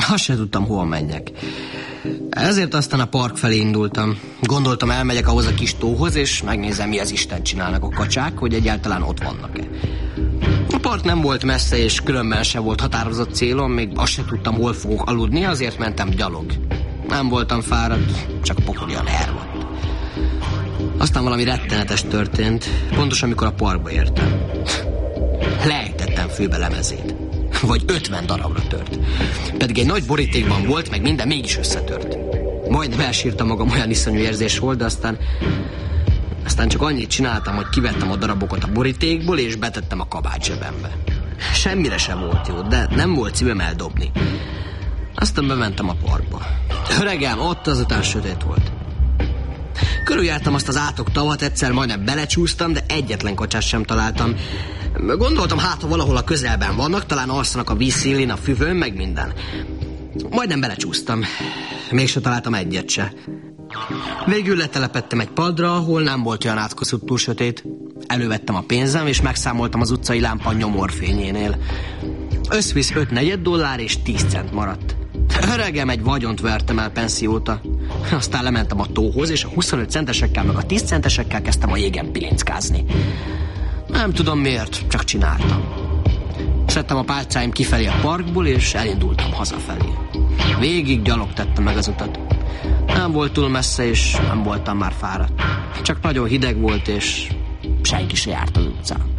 Azt se tudtam, hol menjek. Ezért aztán a park felé indultam. Gondoltam, elmegyek ahhoz a kis tóhoz, és megnézem, mi az Isten csinálnak a kacsák, hogy egyáltalán ott vannak-e. A park nem volt messze, és különben se volt határozott célom, még azt se tudtam, hol fogok aludni, azért mentem gyalog. Nem voltam fáradt, csak pokolian elvadt. Aztán valami rettenetes történt, pontosan amikor a parkba értem. Leejtettem főbe lemezét. Vagy 50 darabra tört. Pedig egy nagy borítékban volt, meg minden mégis összetört. Majdnem elsírtam magam, olyan iszonyú érzés volt, de aztán csak annyit csináltam, hogy kivettem a darabokat a borítékból, és betettem a kabátzsebembe. Semmire sem volt jó, de nem volt szívem eldobni. Aztán bementem a parkba. Öregem, ott azután sötét volt. Körüljártam azt az átok tavat, egyszer majdnem belecsúsztam, de egyetlen kacsát sem találtam. Gondoltam, hát ha valahol a közelben vannak, talán alszanak a vízszélén, a füvön, meg minden. Majdnem belecsúsztam. Mégse találtam egyet se. Végül letelepedtem egy padra, ahol nem volt olyan átkozott túl sötét. Elővettem a pénzem, és megszámoltam az utcai lámpa nyomorfényénél. Összvisz $5 és 10 cent maradt. Öregem, egy vagyont vertem el penszióta. Aztán lementem a tóhoz, és a 25 centesekkel meg a 10 centesekkel kezdtem a jégen pilinckázni. Nem tudom miért, csak csináltam. Szedtem a pálcáim kifelé a parkból, és elindultam hazafelé. Végig gyalog tettem meg az utat. Nem volt túl messze, és nem voltam már fáradt. Csak nagyon hideg volt, és senki se járt az utcán.